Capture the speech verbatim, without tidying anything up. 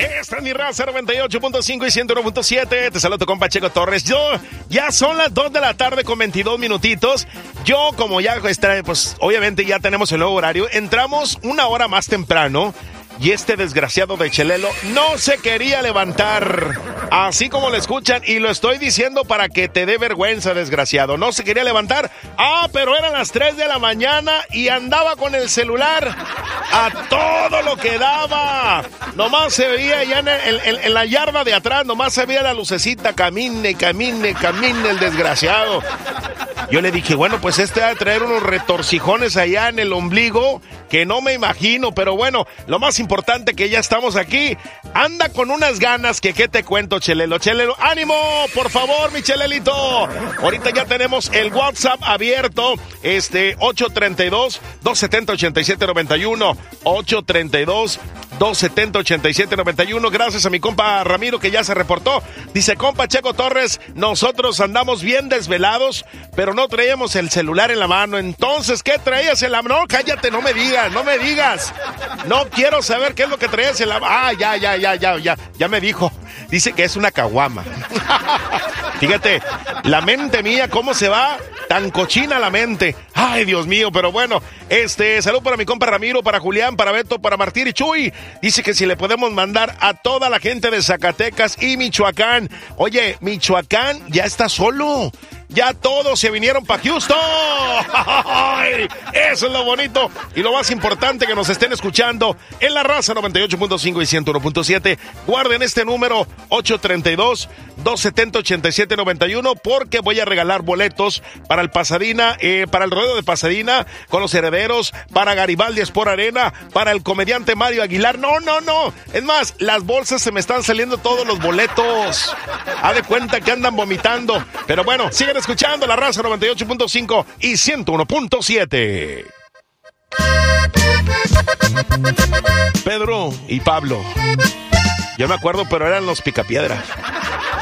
Esta es mi raza, noventa y ocho punto cinco y ciento uno punto siete. Te saludo con Pacheco Torres. Yo, ya son las dos de la tarde con veintidós minutitos. Yo, como ya, pues, obviamente ya tenemos el nuevo horario. Entramos una hora más temprano. Y este desgraciado de Chelelo no se quería levantar, así como lo escuchan, y lo estoy diciendo para que te dé vergüenza, desgraciado. No se quería levantar. Ah, pero eran las tres de la mañana y andaba con el celular a todo lo que daba. Nomás se veía ya en, el, en, en la yarda de atrás, nomás se veía la lucecita, camine, camine, camine el desgraciado. Yo le dije, bueno, pues este va a traer unos retorcijones allá en el ombligo que no me imagino, pero bueno, lo más importante que ya estamos aquí. Anda con unas ganas que qué te cuento, Chelelo. Chelelo, ánimo, por favor, mi Chelelito. Ahorita ya tenemos el WhatsApp abierto, este ocho tres dos, dos siete cero, ocho siete nueve uno, ocho tres dos, dos siete cero, ocho siete nueve uno. Gracias a mi compa Ramiro que ya se reportó. Dice, compa Checo Torres, nosotros andamos bien desvelados, pero no traíamos el celular en la mano. Entonces, ¿qué traías en la mano? No, cállate, no me digas, no me digas. No quiero saber qué es lo que traías en la mano. Ah, ya, ya, ya, ya, ya, ya me dijo. Dice que es una caguama. Fíjate, la mente mía, ¿cómo se va? Tan cochina la mente. Ay, Dios mío, pero bueno, este, salud para mi compa Ramiro, para Julián, para Beto, para Martín y Chuy. Dice que si le podemos mandar a toda la gente de Zacatecas y Michoacán. Oye, Michoacán ya está solo. Ya todos se vinieron para Houston. ¡Ay! Eso es lo bonito y lo más importante, que nos estén escuchando en la raza noventa y ocho punto cinco y ciento uno punto siete. Guarden este número ocho tres dos, dos siete cero, ocho siete nueve uno, porque voy a regalar boletos para el Pasadena, eh, para el rodeo de Pasadena con los Herederos, para Garibaldi Sport Arena, para el comediante Mario Aguilar. No, no, no. Es más, las bolsas se me están saliendo todos los boletos. Haz de cuenta que andan vomitando. Pero bueno, siguen escuchando la raza noventa y ocho punto cinco y ciento uno punto siete. Pedro y Pablo. Yo me acuerdo, pero eran los Picapiedra.